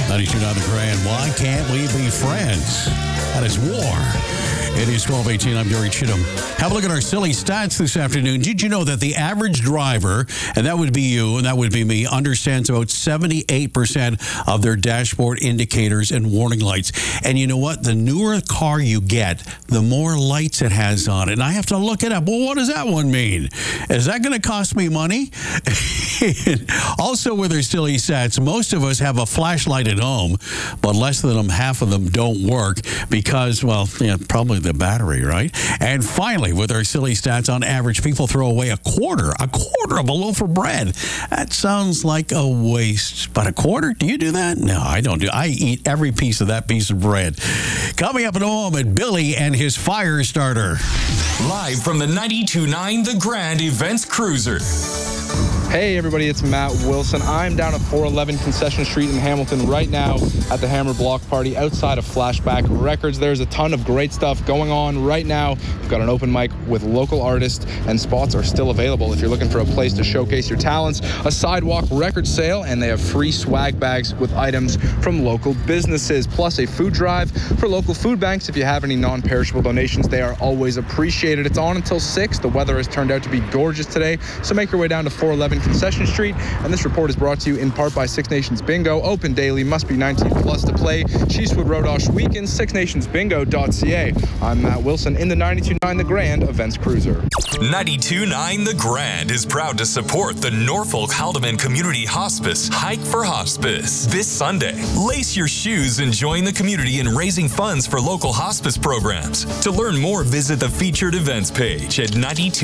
92.9 The Grand. Why can't we be friends? That is war. It is 12:18. I'm Gary Chittum. Have a look at our silly stats this afternoon. Did you know that the average driver, and that would be you and that would be me, understands about 78% of their dashboard indicators and warning lights? And you know what? The newer a car you get, the more lights it has on it. And I have to look it up. Well, what does that one mean? Is that going to cost me money? Also, with our silly stats, most of us have a flashlight at home, but less than half of them don't work because, well, probably the battery, right? And finally, with our silly stats, on average, people throw away a quarter of a loaf of bread. That sounds like a waste. But a quarter? Do you do that? No, I don't do. I eat every piece of that piece of bread. Coming up in a moment, Billy and his fire starter. Live from the 92.9 The Grand Events Cruiser. Hey everybody, it's Matt Wilson. I'm down at 411 Concession Street in Hamilton right now at the Hammer Block Party outside of Flashback Records. There's a ton of great stuff going on right now. We've got an open mic with local artists and spots are still available if you're looking for a place to showcase your talents, a sidewalk record sale, and they have free swag bags with items from local businesses, plus a food drive for local food banks. If you have any non-perishable donations, they are always appreciated. It's on until 6. The weather has turned out to be gorgeous today, so make your way down to 411 Concession Street. And this report is brought to you in part by Six Nations Bingo. Open daily, must be 19 plus to play. Sheeswood Rodosh Weekend, sixnationsbingo.ca. I'm Matt Wilson in the 92.9 The Grand Events Cruiser. 92.9 The Grand is proud to support the Norfolk Haldeman Community Hospice Hike for Hospice this Sunday. Lace your shoes and join the community in raising funds for local hospice programs. To learn more, visit the featured events page at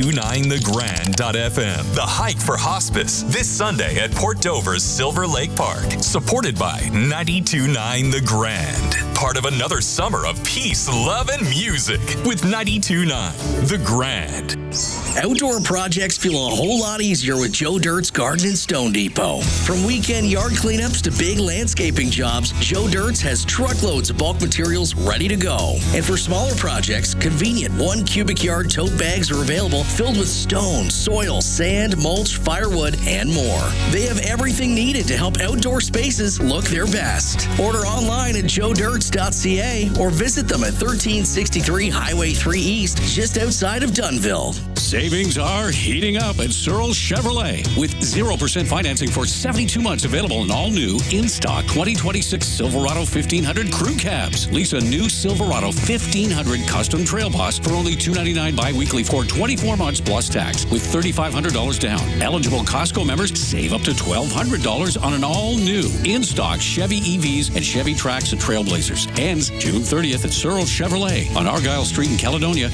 929thegrand.fm. The Hike for Hospice this Sunday at Port Dover's Silver Lake Park. Supported by 92.9 The Grand. Part of another summer of peace, love, and music with 92.9 The Grand. Outdoor projects feel a whole lot easier with Joe Dirt's Garden and Stone Depot. From weekend yard cleanups to big landscaping jobs, Joe Dirt's has truckloads of bulk materials ready to go. And for smaller projects, convenient 1 cubic yard tote bags are available filled with stone, soil, sand, mulch, firewood, and more. They have everything needed to help outdoor spaces look their best. Order online at joedirts.ca or visit them at 1363 Highway 3 East, just outside of Dunnville. Savings are heating up at Searle Chevrolet with 0% financing for 72 months available in all new in-stock 2026 Silverado 1500 crew cabs. Lease a new Silverado 1500 custom trail boss for only $299 bi-weekly for 24 months plus tax with $3,500 down. Eligible Costco members save up to $1,200 on an all-new in-stock Chevy EVs and Chevy Trax and Trailblazers. Ends June 30th at Searle Chevrolet on Argyle Street in Caledonia